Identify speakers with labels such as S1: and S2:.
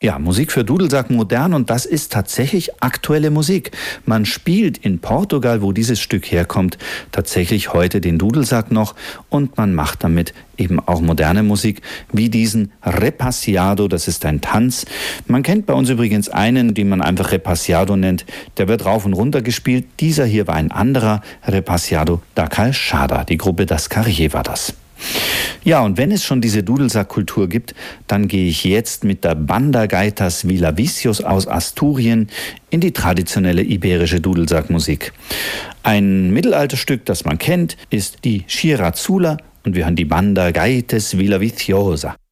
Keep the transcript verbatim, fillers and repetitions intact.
S1: Ja, Musik für Dudelsack modern, und das ist tatsächlich aktuelle Musik. Man spielt in Portugal, wo dieses Stück herkommt, tatsächlich heute den Dudelsack noch, und man macht damit eben auch moderne Musik, wie diesen Repassiado, das ist ein Tanz. Man kennt bei uns übrigens einen, den man einfach Repassiado nennt, der wird rauf und runter gespielt. Dieser hier war ein anderer, Repassiado da Calçada, die Gruppe Das Carrier war das. Ja, und wenn es schon diese Dudelsackkultur gibt, dann gehe ich jetzt mit der Banda Gaitas Villavicios aus Asturien in die traditionelle iberische Dudelsackmusik. Ein Mittelalterstück, das man kennt, ist die Shirazula, und wir hören die Banda Gaitas Villaviciosa.